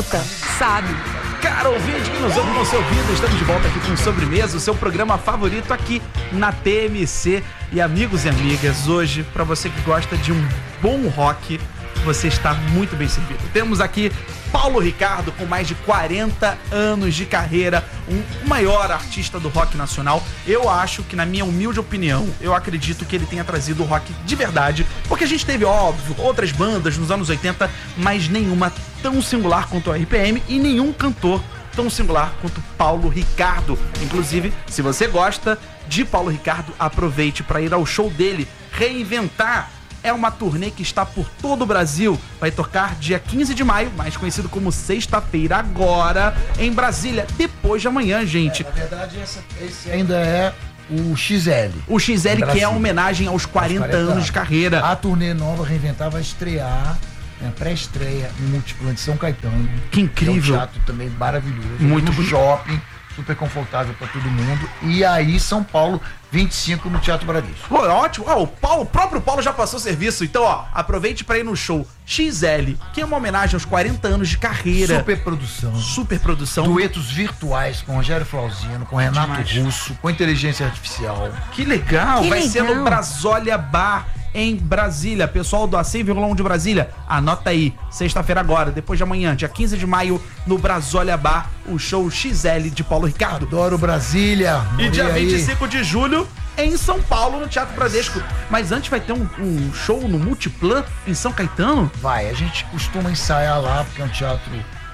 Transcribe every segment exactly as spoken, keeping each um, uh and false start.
escuta, sabe. Caro ouvinte que nos ouve no seu ouvido, estamos de volta aqui com Sobremesa, o seu programa favorito aqui na T M C. E amigos e amigas, hoje, para você que gosta de um bom rock, você está muito bem servido. Temos aqui Paulo Ricardo, com mais de quarenta anos de carreira, um, o maior artista do rock nacional. Eu acho que, na minha humilde opinião, eu acredito que ele tenha trazido o rock de verdade, porque a gente teve, óbvio, outras bandas nos anos oitenta, mas nenhuma tão singular quanto o R P M e nenhum cantor tão singular quanto Paulo Ricardo. Inclusive, se você gosta de Paulo Ricardo, aproveite para ir ao show dele, Reinventar. É uma turnê que está por todo o Brasil. Vai tocar dia quinze de maio, mais conhecido como sexta-feira, agora, em Brasília, depois de amanhã, gente. É, na verdade, essa, esse ainda é o X L. O X L, que é a homenagem aos quarenta, quarenta anos de carreira. A turnê nova Reinventar vai estrear, né, pré-estreia, no Multiplan de São Caetano. Que incrível. É um teatro também maravilhoso. Muito no shopping, super confortável para todo mundo. E aí, São Paulo, vinte e cinco no Teatro Bradesco. Pô, ótimo. Ó, o, Paulo, o próprio Paulo já passou serviço. Então, ó, aproveite para ir no show X L, que é uma homenagem aos quarenta anos de carreira. Super produção. Super produção. Duetos virtuais com Rogério Flauzino, com Renato Demais. Russo, com inteligência artificial. Que legal. Que Vai legal. ser no Brasólia Bar, em Brasília. Pessoal do A cem vírgula um de Brasília, anota aí, sexta-feira agora, depois de amanhã, dia quinze de maio, no Brasólia Bar, o show X L de Paulo Ricardo. Adoro Brasília. E dia aí. vinte e cinco de julho, em São Paulo, no Teatro Bradesco. Mas antes vai ter um, um show no Multiplan, em São Caetano? Vai, a gente costuma ensaiar lá, porque é um teatro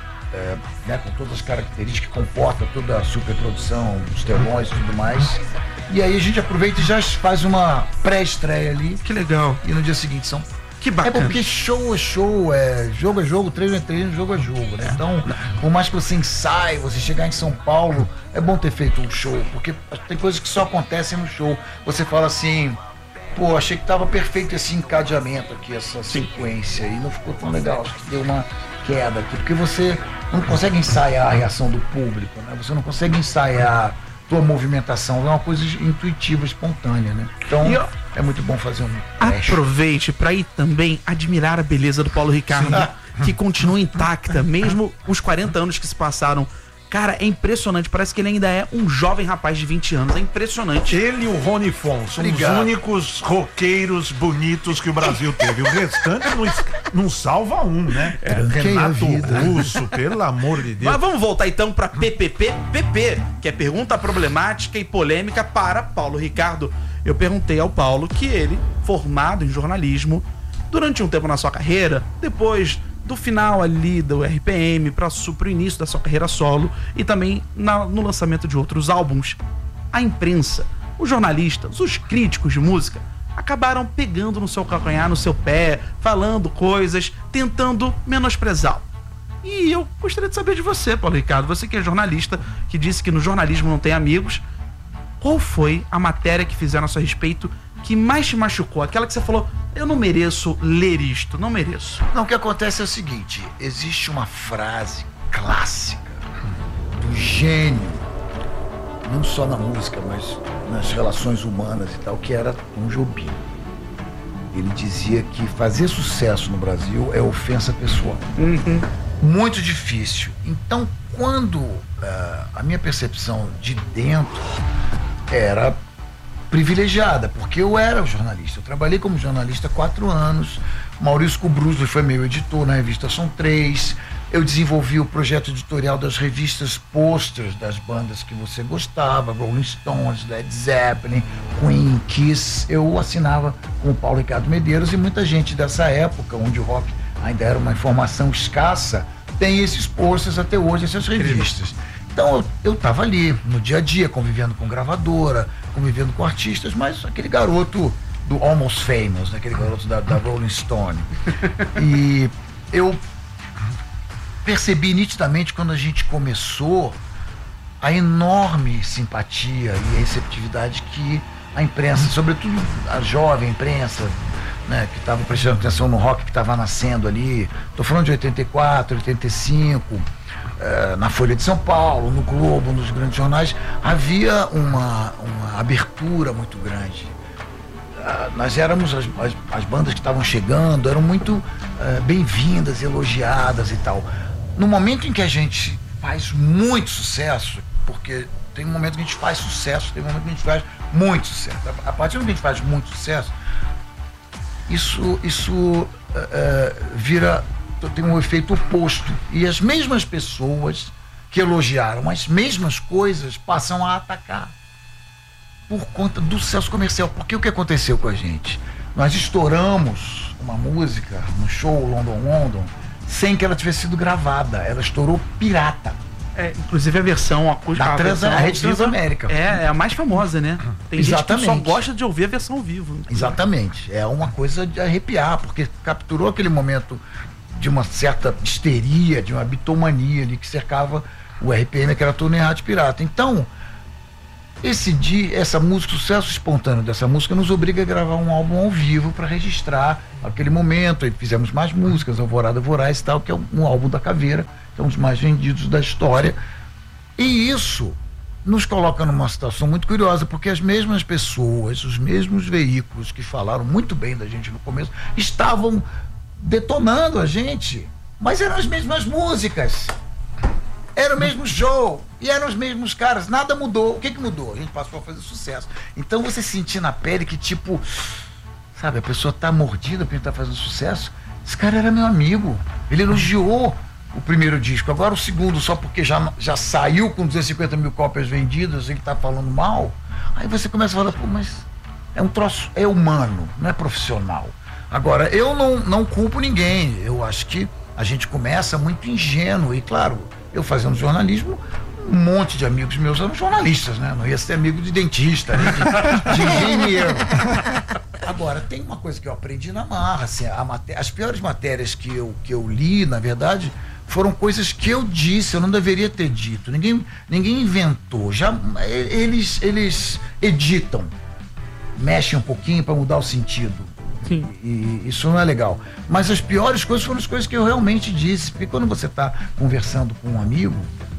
é, né, com todas as características, que comporta toda a superprodução, os telões e tudo mais. E aí a gente aproveita e já faz uma pré-estreia ali. Que legal. E no dia seguinte são... Que bacana. É porque show é show, é, jogo é jogo, treino é treino, jogo é jogo, né? Então, por mais que você ensaie, você chegar em São Paulo, é bom ter feito um show, porque tem coisas que só acontecem no show. Você fala assim, pô, achei que tava perfeito esse encadeamento aqui, essa sequência, e não ficou tão legal, acho que deu uma queda aqui, porque você não consegue ensaiar a reação do público, né? Você não consegue ensaiar tua movimentação, é uma coisa intuitiva, espontânea, né? Então, e, ó, é muito bom fazer um teste. Aproveite para ir também admirar a beleza do Paulo Ricardo, que continua intacta, mesmo os quarenta anos que se passaram. Cara, é impressionante, parece que ele ainda é um jovem rapaz de vinte anos, é impressionante. Ele e o Rony Fon são Obrigado. Os únicos roqueiros bonitos que o Brasil teve. O restante não, não salva um, né? É, Renato Russo, pelo amor de Deus. Mas vamos voltar então para P P P P P, que é pergunta problemática e polêmica para Paulo Ricardo. Eu perguntei ao Paulo que ele, formado em jornalismo, durante um tempo na sua carreira, depois do final ali do R P M para o início da sua carreira solo e também na, no lançamento de outros álbuns, a imprensa, os jornalistas, os críticos de música acabaram pegando no seu calcanhar, no seu pé, falando coisas, tentando menosprezá-lo. E eu gostaria de saber de você, Paulo Ricardo, você que é jornalista, que disse que no jornalismo não tem amigos, qual foi a matéria que fizeram a seu respeito que mais te machucou? Aquela que você falou, eu não mereço ler isto, não mereço. Não, o que acontece é o seguinte, existe uma frase clássica do gênio, não só na música, mas nas relações humanas e tal, que era Tom Jobim. Ele dizia que fazer sucesso no Brasil é ofensa pessoal. Uhum. Muito difícil. Então, quando uh, a minha percepção de dentro era privilegiada, porque eu era jornalista, eu trabalhei como jornalista há quatro anos, Maurício Cubruzzo foi meu editor na revista São Três, eu desenvolvi o projeto editorial das revistas posters das bandas que você gostava, Rolling Stones, Led Zeppelin, Queen, Kiss, eu assinava com o Paulo Ricardo Medeiros e muita gente dessa época, onde o rock ainda era uma informação escassa, tem esses posters até hoje, essas revistas. Então eu estava ali, no dia a dia, convivendo com gravadora, convivendo com artistas, mas aquele garoto do Almost Famous, né? Aquele garoto da, da Rolling Stone. E eu percebi nitidamente quando a gente começou a enorme simpatia e a receptividade que a imprensa, sobretudo a jovem imprensa, né, que estava prestando atenção no rock que estava nascendo ali, estou falando de oitenta e quatro, oitenta e cinco, eh, na Folha de São Paulo, no Globo, nos grandes jornais, havia uma, uma abertura muito grande. Uh, nós éramos, as, as, as bandas que estavam chegando, eram muito uh, bem-vindas, elogiadas e tal. no momento em que a gente faz muito sucesso, porque tem um momento que a gente faz sucesso, tem um momento que a gente faz muito sucesso. A partir do momento que a gente faz muito sucesso, isso, isso uh, uh, vira, tem um efeito oposto. E as mesmas pessoas que elogiaram as mesmas coisas passam a atacar por conta do sucesso comercial. Porque o que aconteceu com a gente? Nós estouramos uma música no show London London sem que ela tivesse sido gravada. Ela estourou pirata. É, inclusive a versão acústica. Da a, Trans, versão a Rede viva, Transamérica. É, é a mais famosa, né? Tem Exatamente. gente que só gosta de ouvir a versão ao vivo. Exatamente. É uma coisa de arrepiar, porque capturou aquele momento de uma certa histeria, de uma bitomania ali que cercava o R P M, que era turnê rádio pirata. Então, esse dia, essa música, o sucesso espontâneo dessa música nos obriga a gravar um álbum ao vivo para registrar aquele momento. Aí fizemos mais músicas, Alvorada Voraz e tal, que é um álbum da Caveira, que é um dos mais vendidos da história. E isso nos coloca numa situação muito curiosa, porque as mesmas pessoas, os mesmos veículos que falaram muito bem da gente no começo, estavam detonando a gente, mas eram as mesmas músicas. Era o mesmo show, e eram os mesmos caras, nada mudou. O que que mudou? A gente passou a fazer sucesso. Então você sentir na pele que, tipo, sabe, a pessoa tá mordida porque tá fazendo sucesso. Esse cara era meu amigo, ele elogiou o primeiro disco, agora o segundo, só porque já, já saiu com duzentas e cinquenta mil cópias vendidas, ele tá falando mal. Aí você começa a falar, pô, mas é um troço, é humano, não é profissional. Agora, eu não, não culpo ninguém, eu acho que a gente começa muito ingênuo, e claro, eu fazendo jornalismo, um monte de amigos meus eram jornalistas, né? Não ia ser amigo de dentista, né? de, de engenheiro. Agora, tem uma coisa que eu aprendi na marra, assim, a maté- as piores matérias que eu, que eu li, na verdade, foram coisas que eu disse, eu não deveria ter dito. Ninguém, ninguém inventou. Já, eles, eles editam, mexem um pouquinho para mudar o sentido. Sim. E isso não é legal. Mas as piores coisas foram as coisas que eu realmente disse. Porque quando você está conversando com um amigo,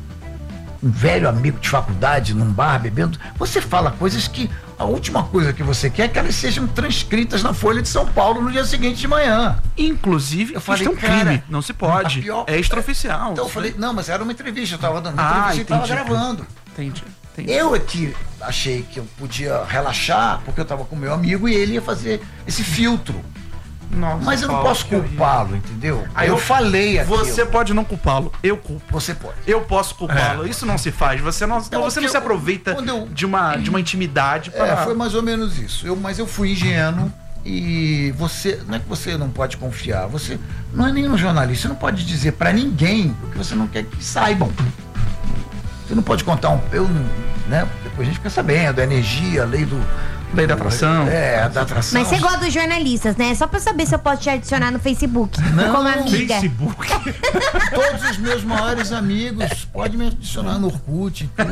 um velho amigo de faculdade, num bar, bebendo, você fala coisas que a última coisa que você quer é que elas sejam transcritas na Folha de São Paulo no dia seguinte de manhã. Inclusive, eu falei, isso é um cara, crime, não se pode. Pior, é extraoficial. Então eu falei, não, mas era uma entrevista, eu estava dando uma ah, entrevista e estava gravando. Entendi. Entendi. Eu é que achei que eu podia relaxar, porque eu estava com meu amigo e ele ia fazer esse filtro. Nossa, mas eu não Paulo, posso culpá-lo, entendeu? Aí eu, eu falei aqui. Você pode não culpá-lo, eu culpo. Você pode. Eu posso culpá-lo. É. Isso não se faz. Você não, Então, você não eu, se aproveita eu, de, uma, de uma intimidade para... É, foi mais ou menos isso. Eu, mas eu fui ingênuo e você... Não é que você não pode confiar. Você não é nenhum jornalista. Você não pode dizer para ninguém o que você não quer que saibam. Você não pode contar um... Eu, né? Depois a gente fica sabendo. A energia, a lei do... Lei da atração. É, a da atração. Mas você gosta dos jornalistas, né? Só pra saber se eu posso te adicionar no Facebook. Não, como amiga. Facebook. Todos os meus maiores amigos, pode me adicionar no Orkut e tudo.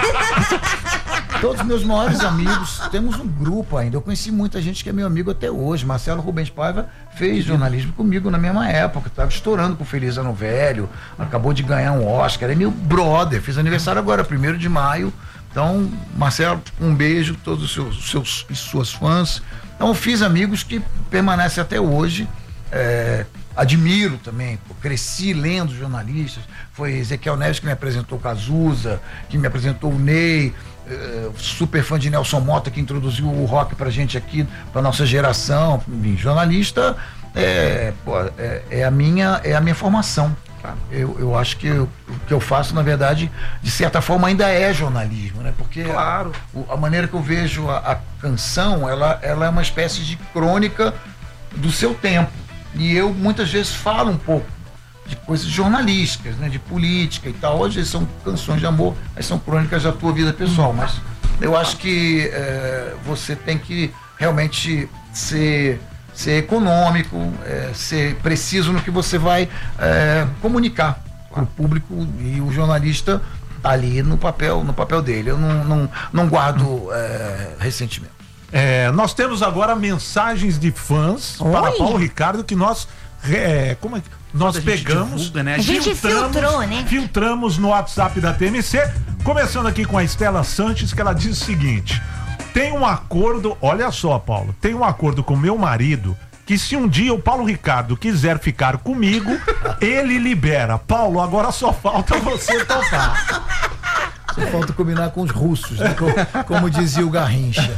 Todos os meus maiores amigos, temos um grupo ainda. Eu conheci muita gente que é meu amigo até hoje. Marcelo Rubens Paiva fez jornalismo comigo na mesma época. Estava estourando com Feliz Ano Velho, acabou de ganhar um Oscar. É meu brother, fiz aniversário agora, primeiro de maio. Então, Marcelo, um beijo, todos os seus, seus e suas fãs. Então, fiz amigos que permanecem até hoje. É, admiro também, pô, cresci lendo jornalistas. Foi Ezequiel Neves que me apresentou o Cazuza, que me apresentou o Ney, é, super fã de Nelson Mota, que introduziu o rock pra gente aqui, pra nossa geração. Enfim, jornalista é, pô, é, é, a minha, é a minha formação. Eu, eu acho que eu, o que eu faço, na verdade, de certa forma ainda é jornalismo, né? Porque claro. a, a maneira que eu vejo a, a canção, ela, ela é uma espécie de crônica do seu tempo. E eu muitas vezes falo um pouco de coisas jornalísticas, né? De política e tal. Hoje são canções de amor, mas são crônicas da tua vida pessoal. Mas eu acho que é, você tem que realmente ser... ser econômico, é, ser preciso no que você vai é, comunicar para o público, e o jornalista tá ali no papel, no papel dele. Eu não, não, não guardo é, ressentimento. É, nós temos agora mensagens de fãs Oi? para Paulo Ricardo que nós é, como é que nós a gente pegamos, divulga, né? A gente filtrou, né? Filtramos no WhatsApp da T M C, começando aqui com a Estela Sanches, que ela diz o seguinte: tem um acordo, olha só, Paulo, tem um acordo com meu marido que se um dia o Paulo Ricardo quiser ficar comigo, ele libera. Paulo, agora só falta você topar. Só falta combinar com os russos, né? como, como dizia o Garrincha.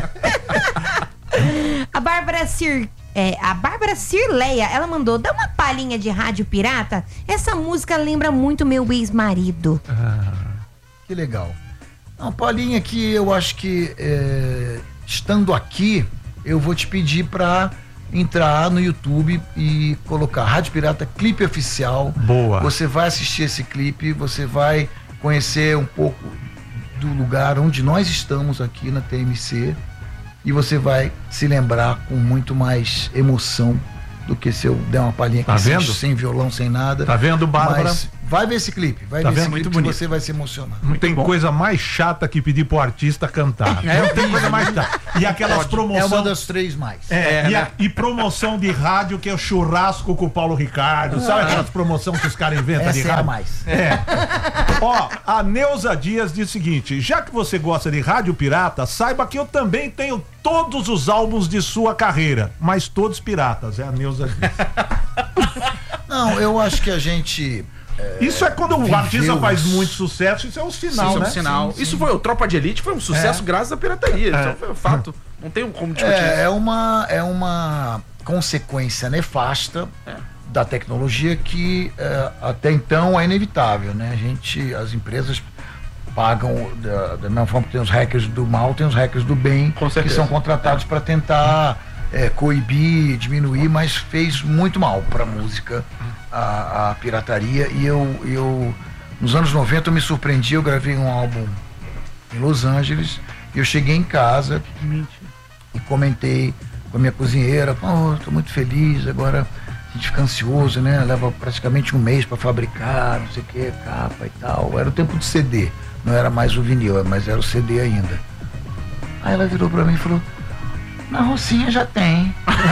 A Bárbara Cir... É, a Bárbara Cirleia, ela mandou, dá uma palhinha de rádio pirata. Essa música lembra muito meu ex-marido. Ah, que legal. Não, Paulinha, que eu acho que é, estando aqui, eu vou te pedir pra entrar no YouTube e colocar Rádio Pirata Clipe Oficial. Boa. Você vai assistir esse clipe, você vai conhecer um pouco do lugar onde nós estamos aqui na T M C. E você vai se lembrar com muito mais emoção do que se eu der uma palhinha aqui tá sem, vendo? sem violão, sem nada. Tá vendo, Bárbara? Mas vai ver esse clipe, vai tá ver vendo? esse Muito clipe bonito. que você vai se emocionar. Não tem bom. Coisa mais chata que pedir pro artista cantar. É, não tem coisa mais chata. E aquelas promoções. É uma das três mais. É, É, e, a- né? e promoção de rádio que é o churrasco com o Paulo Ricardo. Sabe aquelas promoções que os caras inventam de Essa é a rádio? mais. É. Ó, a Neuza Dias diz o seguinte: já que você gosta de rádio pirata, saiba que eu também tenho todos os álbuns de sua carreira, mas todos piratas. É a Neuza Dias. Não, eu acho que a gente... Isso é quando o viveu artista faz isso. muito sucesso, isso é o sinal, Isso é né? um sinal. Sim, sim. Isso foi o Tropa de Elite, foi um sucesso É. graças à pirataria. É. Então foi um fato. Não tem como discutir É, isso. é uma, é uma consequência nefasta É. da tecnologia que é, até então é inevitável, né? A gente, as empresas pagam da, da mesma forma que tem os hackers do mal, tem os hackers do bem, Com que certeza. são contratados para tentar é, coibir, diminuir, mas fez muito mal para a música, a, a pirataria. E eu, eu, nos anos noventa, eu me surpreendi, eu gravei um álbum em Los Angeles, e eu cheguei em casa e comentei com a minha cozinheira, pô, tô muito feliz, agora a gente fica ansioso, né? Leva praticamente um mês para fabricar, não sei o que, capa e tal. Era o tempo de C D, não era mais o vinil, mas era o C D ainda. Aí ela virou para mim e falou, na Rocinha já tem.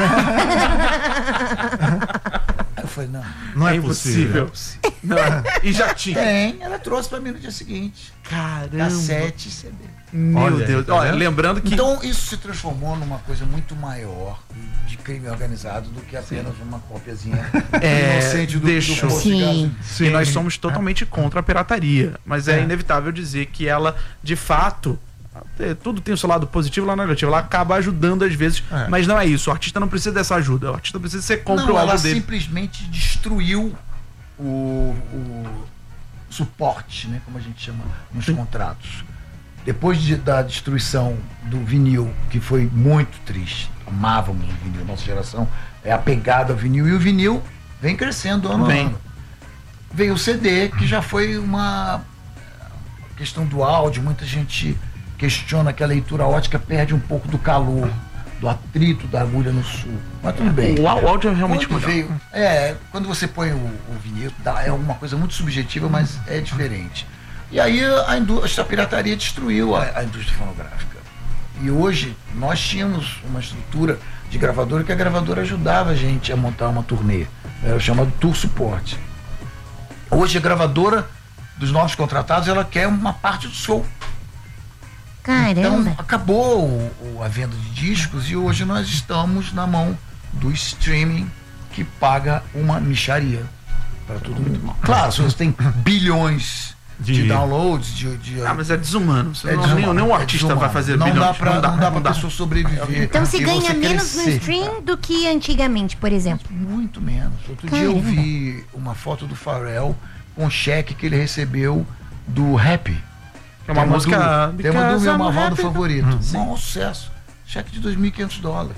Aí eu falei, não, Não é, É possível. impossível. Não. E já tinha. tem. Ela trouxe para mim no dia seguinte, Caramba. cassete e C D. Meu Olha aí, Deus. tá Olha, vendo? lembrando que. Então isso se transformou numa coisa muito maior de crime organizado do que apenas uma cópiazinha É, inocente do, deixou. do posto de Sim. gasolina. E nós somos totalmente contra a pirataria. Mas é, É. inevitável dizer que ela, de fato, é, tudo tem o seu lado positivo e lado negativo. Ela acaba ajudando às vezes, É. mas não é isso. O artista não precisa dessa ajuda. O artista precisa que você compre Não, o ela álbum dele. simplesmente destruiu o, o suporte, né, como a gente chama nos contratos. Depois de- da destruição do vinil, que foi muito triste, amávamos o vinil, nossa geração é apegada ao vinil, e o vinil vem crescendo ano a Vem. ano. Veio o C D, que já foi uma questão do áudio, muita gente questiona que a leitura ótica perde um pouco do calor, do atrito da agulha no sul. Mas tudo bem. O á- o áudio é realmente Quando melhor. veio, é, quando você põe o, o vinil, dá, é uma coisa muito subjetiva, mas é diferente. E aí a indústria, a pirataria destruiu a, a indústria fonográfica. E hoje nós tínhamos uma estrutura de gravadora que a gravadora ajudava a gente a montar uma turnê. Era o chamado Tour Support. Hoje a gravadora dos novos contratados, ela quer uma parte do show. Caramba. Então acabou o- o- a venda de discos e hoje nós estamos na mão do streaming que paga uma mixaria para todo mundo. Claro, se você tem bilhões de, De- downloads, de, de Ah, mas é desumano. Você é não, desumano, nem, nem um é artista desumano. vai fazer não bilhões. dá pra, não dá pra pessoa sobreviver. Então se e ganha você menos no crescer. stream do que antigamente, por exemplo. Muito menos. Outro dia eu Caramba. vi uma foto do Pharrell com um cheque que ele recebeu do Rap. É uma Tema música. do, tema do meu Marvaldo rap. favorito. Sim. Um sucesso. Cheque de dois mil e quinhentos dólares.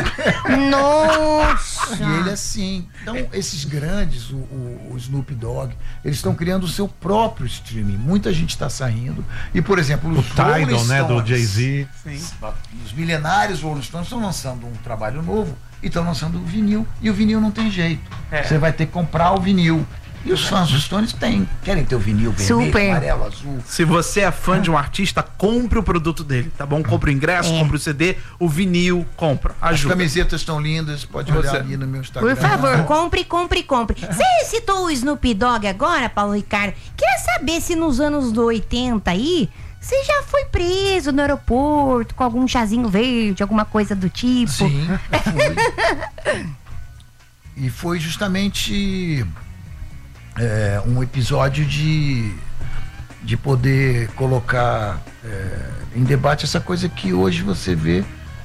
Nossa! E ele assim. Então, esses grandes, o, o- o Snoop Dogg, eles estão criando o seu próprio streaming. Muita gente está saindo. E, por exemplo, O os Rolling Tidal, né, do Stones, Jay-Z. Sim. os milenários Rolling Stones estão lançando um trabalho novo e estão lançando o vinil. E o vinil não tem jeito. É. Você vai ter que comprar o vinil. E os fãs dos Stones têm, querem ter o vinil vermelho, Super. amarelo, azul. Se você é fã de um artista, compre o produto dele, tá bom? Compre o ingresso, É. compre o C D, o vinil, compra. As Ajuda. camisetas estão lindas, pode Você- olhar ali no meu Instagram. Por favor, compre, compre, compre. Você citou o Snoop Dogg agora, Paulo Ricardo. Queria saber se nos anos oitenta aí, você já foi preso no aeroporto com algum chazinho verde, alguma coisa do tipo? Sim, foi. E foi justamente é, um episódio de, de poder colocar é, em debate essa coisa que hoje você vê,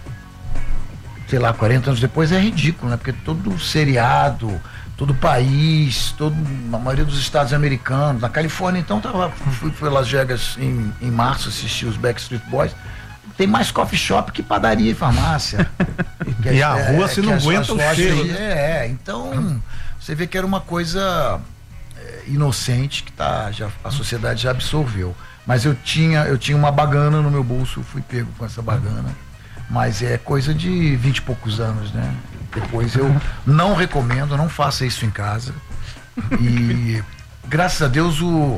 sei lá, quarenta anos depois é ridículo, né? Porque todo seriado, todo país, todo, a maioria dos estados americanos, na Califórnia, então, tava, fui para Las Vegas em, em março assistir os Backstreet Boys, tem mais coffee shop que padaria e farmácia. E a é, rua você não aguenta o cheiro. É, então você vê que era uma coisa é, inocente que tá, já, a sociedade já absorveu. Mas eu tinha, eu tinha uma bagana no meu bolso, eu fui pego com essa bagana. Mas é coisa de vinte e poucos anos, né? Depois eu não recomendo, não faça isso em casa. E graças a Deus o,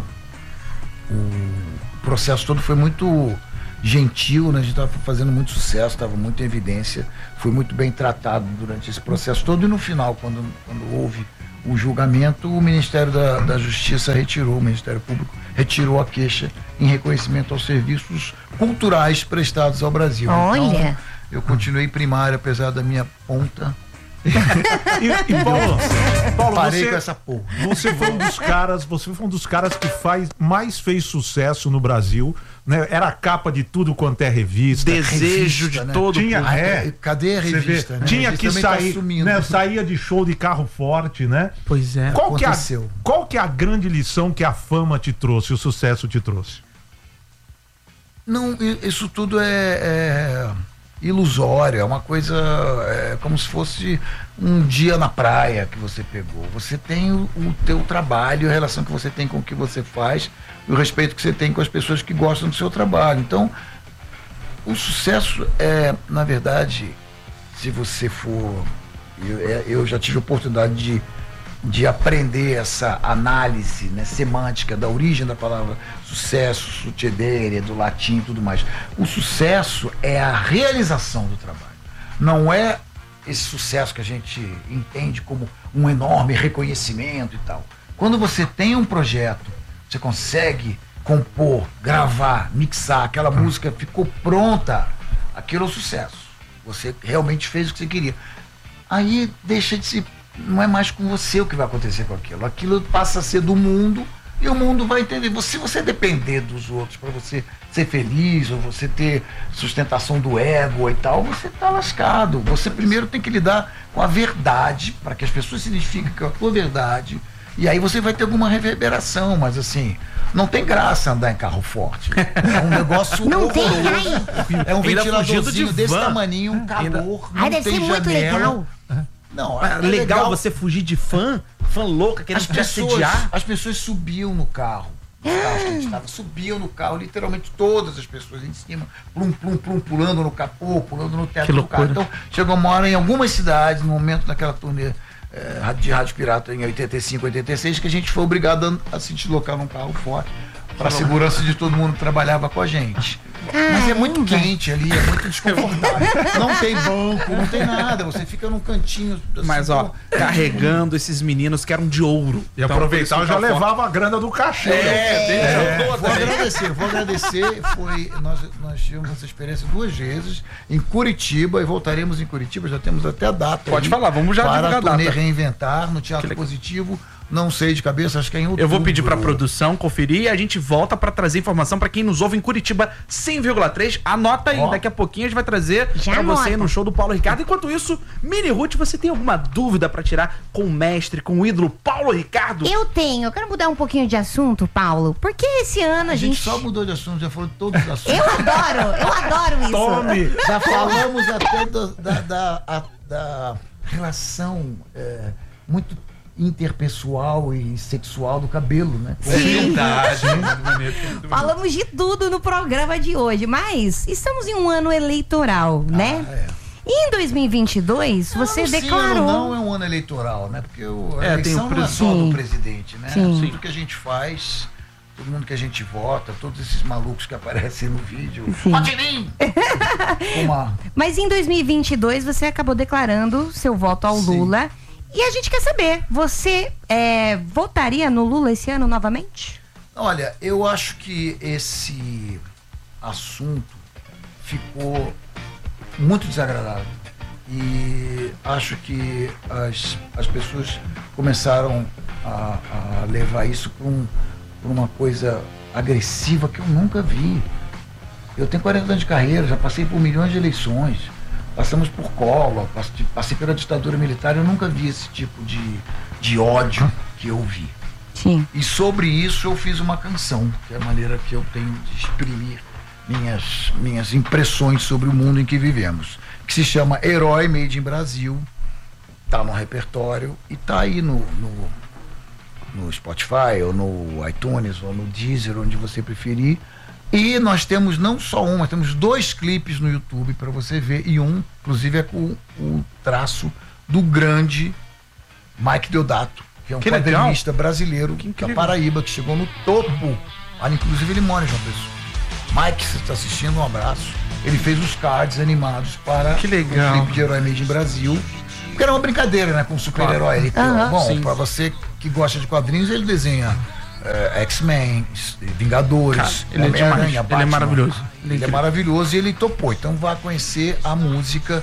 o processo todo foi muito gentil, né? A gente estava fazendo muito sucesso, estava muito em evidência, foi muito bem tratado durante esse processo todo. E no final, quando, quando houve o julgamento, o Ministério da, da Justiça retirou, o Ministério Público retirou a queixa em reconhecimento aos serviços culturais prestados ao Brasil. Olha! Então, eu continuei primário, apesar da minha ponta. E, e Paulo, Paulo Parei você, com essa porra. Você foi um dos caras, você foi um dos caras que faz, mais fez sucesso no Brasil, né? Era a capa de tudo quanto é revista. Desejo revista, de né? todo Tinha, mundo. é, Cadê a revista? vê, Né? Tinha a que revista sair, tá sumindo. né? Saía de show de carro forte, né? Pois é. Qual que é, a, Aconteceu. qual que é a grande lição que a fama te trouxe, o sucesso te trouxe? Não, isso tudo é, é ilusório, é uma coisa, é como se fosse um dia na praia que você pegou. Você tem o, o teu trabalho, a relação que você tem com o que você faz, e o respeito que você tem com as pessoas que gostam do seu trabalho. Então, o sucesso é, na verdade, se você for... Eu, eu já tive a oportunidade de de aprender essa análise, né, semântica da origem da palavra sucesso, succedere, do latim e tudo mais. O sucesso é a realização do trabalho. Não é esse sucesso que a gente entende como um enorme reconhecimento e tal. Quando você tem um projeto, você consegue compor, gravar, mixar, aquela música ficou pronta, aquilo é o sucesso. Você realmente fez o que você queria. Aí deixa de se... Não é mais com você o que vai acontecer com aquilo. Aquilo passa a ser do mundo e o mundo vai entender. Se você depender dos outros para você ser feliz ou você ter sustentação do ego e tal, você tá lascado. Você primeiro tem que lidar com a verdade para que as pessoas se identifiquem com a tua verdade e aí você vai ter alguma reverberação, mas assim... Não tem graça andar em carro forte. É um negócio Não tem, horroroso. É um Ainda ventiladorzinho fugindo de desse van. tamaninho, um calor, Ai, não deve tem ser muito janela. legal. Não, Ah, é legal, você fugir de fã, fã louca, querendo as te pessoas, assediar. as pessoas subiam no carro. Os carros que a gente estava, subiam no carro, literalmente todas as pessoas em cima, plum, plum, plum, pulando no capô, pulando no teto Que do loucura. carro. Então, chegou uma hora em algumas cidades, no momento daquela turnê eh, de Rádio Pirata em oitenta e cinco, oitenta e seis, que a gente foi obrigado a se deslocar num carro forte para a segurança de todo mundo que trabalhava com a gente. Mas é muito quente ali, é muito desconfortável. Não tem banco, não tem nada, você fica num cantinho. Assim, Mas, ó, com... carregando esses meninos que eram de ouro. E aproveitar, eu já levava a grana do cachê. É, É, é, vou agradecer, vou agradecer. Foi, nós, nós tivemos essa experiência duas vezes em Curitiba e voltaremos em Curitiba, já temos até a data. Pode aí, falar, vamos já para divulgar a a turnê data. Reinventar no Teatro Positivo. Não sei de cabeça, acho que é em outubro. Eu vou pedir pra produção conferir e a gente volta pra trazer informação pra quem nos ouve em Curitiba cem vírgula três. Anota aí, Ó. daqui a pouquinho a gente vai trazer Já pra você ir anota. no show do Paulo Ricardo. Enquanto isso, Mini Ruth, você tem alguma dúvida pra tirar com o mestre, com o ídolo Paulo Ricardo? Eu tenho, eu quero mudar um pouquinho de assunto, Paulo, porque esse ano a, A gente gente... só mudou de assunto, já falou de todos os assuntos. Eu adoro, eu adoro isso. Tome! Já falamos até do- da, da, a- da relação é, muito interpessoal e sexual do cabelo, né? Verdade. Falamos de tudo no programa de hoje, mas estamos em um ano eleitoral, né? Ah, é. E em dois mil e vinte e dois, você Não, sim, declarou... Não é um ano eleitoral, né? Porque o, a É, tem eleição o não é pres- só Sim. do presidente, né? Sim. Tudo que a gente faz, todo mundo que a gente vota, todos esses malucos que aparecem no vídeo. Sim. Vote em mim! Uma... Mas em dois mil e vinte e dois você acabou declarando seu voto ao Sim. Lula. E a gente quer saber, você é, votaria no Lula esse ano novamente? Olha, eu acho que esse assunto ficou muito desagradável. E acho que as, as pessoas começaram a, a levar isso por, um, por uma coisa agressiva que eu nunca vi. Eu tenho quarenta anos de carreira, já passei por milhões de eleições, passamos por Collor, passei, passei pela ditadura militar, eu nunca vi esse tipo de, de ódio que eu vi. Sim. E sobre isso eu fiz uma canção, que é a maneira que eu tenho de exprimir minhas, minhas impressões sobre o mundo em que vivemos, que se chama Herói Made in Brasil, tá no repertório e tá aí no, no, no Spotify, ou no iTunes, ou no Deezer, onde você preferir. E nós temos não só um, mas temos dois clipes no YouTube para você ver, e um, inclusive, é com o traço do grande Mike Deodato, que é um Que quadrinista brasileiro Que da Paraíba, que chegou no topo. Ah, inclusive ele mora em João Pessoa. Mike, você está assistindo, um abraço. Ele fez os cards animados para Que legal. o clipe de Herói Made in Brasil. Porque era uma brincadeira, né, com o super-herói. Aham. Bom, para você que gosta de quadrinhos, ele desenha é, X-Men, Vingadores, Cara, ele é Homem-Aranha, demais. Ele é Batman. maravilhoso. Ele é Ele é maravilhoso e ele topou. Então vá conhecer a música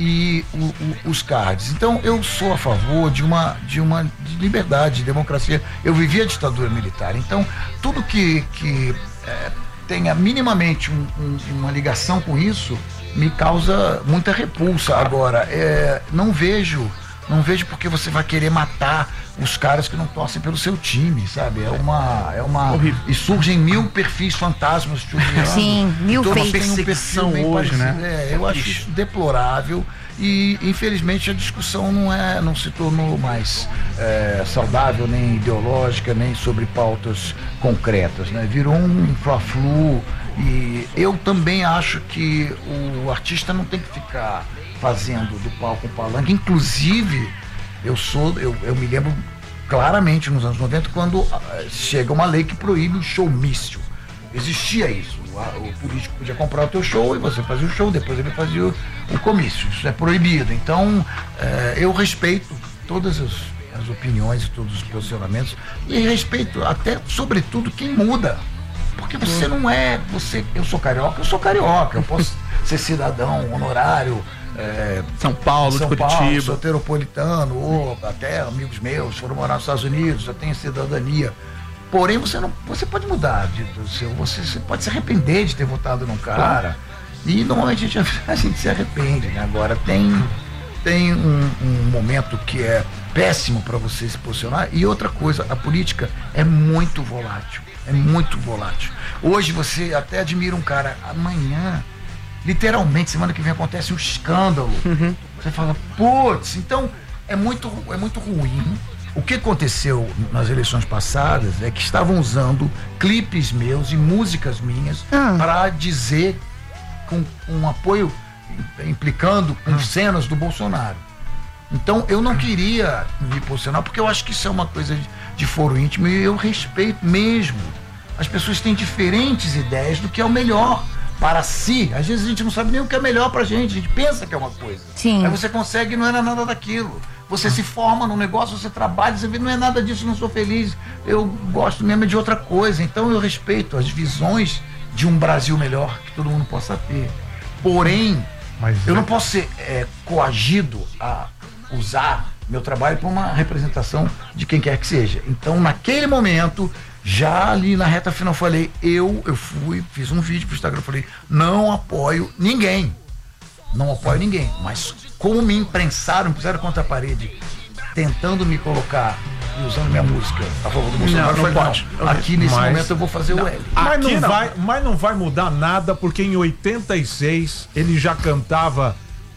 e o, o, os cards. Então eu sou a favor de uma, de uma de liberdade, de democracia. Eu vivi a ditadura militar. Então tudo que, que é, tenha minimamente um, um, uma ligação com isso me causa muita repulsa. Agora, é, não vejo, não vejo porque você vai querer matar os caras que não torcem pelo seu time, sabe? É uma, é uma Horrível. e surgem mil perfis fantasmas chuleando. Sim, mil Todos fakes. têm um perfil Perseguição bem hoje, parecido. né? É, eu acho isso deplorável e infelizmente a discussão não é, não se tornou mais é, saudável, nem ideológica, nem sobre pautas concretas, né? Virou um fla-flu. E eu também acho que o artista não tem que ficar fazendo do palco um palanque. Inclusive, eu sou, eu, eu me lembro claramente nos anos noventa, quando uh, chega uma lei que proíbe o showmício. Existia isso. O, o político podia comprar o teu show e você fazia o show, depois ele fazia o, o comício. Isso é proibido. Então, uh, eu respeito todas as, as opiniões e todos os posicionamentos e respeito até, sobretudo, quem muda. Porque você não é, você, eu sou carioca, eu sou carioca, eu posso ser cidadão honorário, é, São Paulo, São de Curitiba. Paulo, soteropolitano, ou até amigos meus foram morar nos Estados Unidos, já tem cidadania. Porém, você não, você pode mudar de, do seu, você, você pode se arrepender de ter votado num cara. E normalmente a gente, a gente se arrepende, né? Agora tem, tem um, um momento que é péssimo para você se posicionar. E outra coisa, a política é muito volátil. É muito volátil. Hoje você até admira um cara, amanhã, literalmente, semana que vem acontece um escândalo. Uhum. Você fala, putz, então é muito, é muito ruim. O que aconteceu nas eleições passadas é que estavam usando clipes meus e músicas minhas ah. para dizer com um apoio implicando com ah. cenas do Bolsonaro. Então eu não queria me posicionar porque eu acho que isso é uma coisa de, de foro íntimo e eu respeito mesmo. As pessoas têm diferentes ideias do que é o melhor para si. Às vezes a gente não sabe nem o que é melhor pra gente, a gente pensa que é uma coisa. Sim. Aí você consegue e não era nada daquilo. Você se forma num negócio, você trabalha, você vê, não é nada disso, não sou feliz. Eu gosto mesmo de outra coisa. Então eu respeito as visões de um Brasil melhor que todo mundo possa ter. Porém, Mas eu é... não posso ser é, coagido a usar meu trabalho para uma representação de quem quer que seja. Então, naquele momento, já ali na reta final, falei, eu, eu fui, fiz um vídeo pro Instagram, falei, não apoio ninguém. Não apoio ninguém. Mas como me imprensaram, me puseram contra a parede, tentando me colocar e usando minha música a favor do Bolsonaro, não, não falei, pode. Não, aqui nesse Mas- momento eu vou fazer o L. Mas não, Aqui não. vai, mas não vai mudar nada, porque em oitenta e seis ele já cantava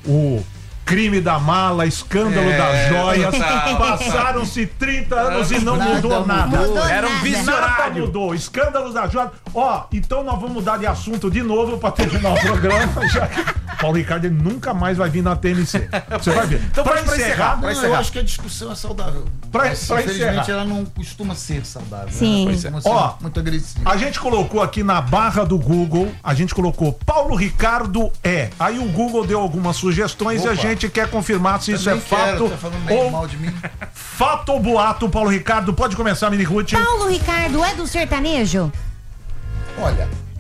o Crime da Mala, Escândalo É, das Joias. total. Passaram-se trinta anos e não Nada mudou nada. mudou. Era um Nada. Nada visionário. mudou. Escândalos das Joias. Ó, então nós vamos mudar de assunto de novo pra terminar o programa. Já que Paulo Ricardo ele nunca mais vai vir na T M C. Você vai ver. Então pra vamos pra encerrar, encerrar. Não, Vai eu encerrar. acho que a discussão é saudável. Pra- Mas, pra infelizmente, encerrar. ela não costuma ser saudável. Sim. Ela costuma ser Ó, muito agressiva. a gente colocou aqui na barra do Google, a gente colocou Paulo Ricardo é. Aí o Google deu algumas sugestões e a Opa. gente quer confirmar se isso é Também quero, fato tá falando bem ou mal de mim. fato ou boato. Paulo Ricardo, pode começar, Mini Ruth. Paulo Ricardo é do sertanejo? Olha,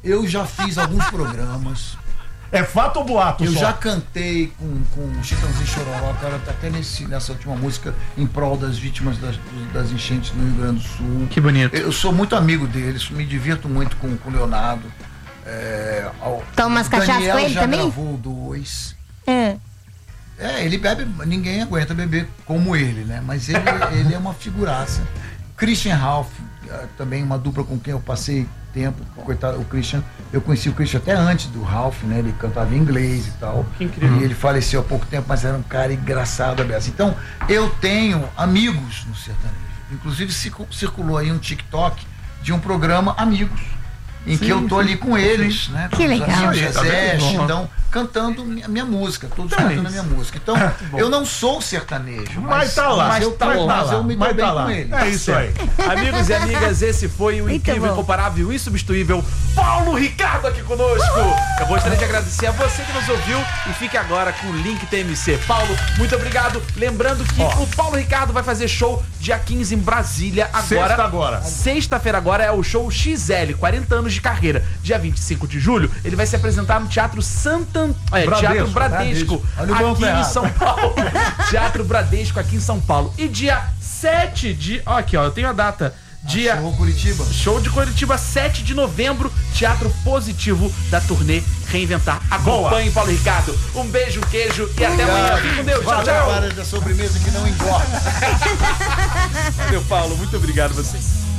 eu já fiz alguns programas. É fato ou boato Eu só? já cantei com, com o Chitãozinho Chororó, cara, tá até nesse, nessa última música em prol das vítimas das, das enchentes no Rio Grande do Sul. Que bonito. Eu sou muito amigo deles, me divirto muito com, com o Leonardo. É, ao- Toma umas cachaças Daniel com ele já também? gravou dois. É. É, ele bebe, ninguém aguenta beber como ele, né? Mas ele, ele é uma figuraça. Christian Ralph, eh, também uma dupla com quem eu passei tempo, coitado, o Christian, eu conheci o Christian até antes do Ralph, né? Ele cantava em inglês e tal. Que incrível. E ele faleceu há pouco tempo, mas era um cara engraçado, Abessa. Então, eu tenho amigos no sertanejo. Inclusive, circu- circulou aí um TikTok de um programa Amigos, em que eu tô ali com eles, né? Com Que os legal. amigos, Isso aí, tá Zezé, vendo? Xindão, cantando minha, minha música, todos Tá cantando isso. a minha música. Então, eu não sou sertanejo, Mas mas, tá lá, mas eu, tá lá, mas eu me dou mas bem tá lá. com eles. É isso aí. Amigos e amigas, esse foi o Muito incrível, bom. incomparável, insubstituível Paulo Ricardo aqui conosco. Eu gostaria de agradecer a você que nos ouviu e fique agora com o link T M C. Paulo, muito obrigado. Lembrando que Ó. o Paulo Ricardo vai fazer show dia quinze em Brasília agora. Sexta agora. Sexta-feira agora é o show X L, quarenta anos de carreira. Dia vinte e cinco de julho, ele vai se apresentar no Teatro Santan... É, Bradesco, Teatro Bradesco, Bradesco. Olha o banco aqui em errado. São Paulo. Teatro Bradesco aqui em São Paulo. E dia sete de... Ó, aqui, ó, eu tenho a data. Dia... Show Curitiba. Show de Curitiba, sete de novembro, Teatro Positivo da turnê Reinventar. Acompanhe Paulo Ricardo. Um beijo, um queijo e até amanhã. Fique com Deus. Tchau, tchau. Para da sobremesa que não engorda. Valeu, Paulo. Muito obrigado a vocês.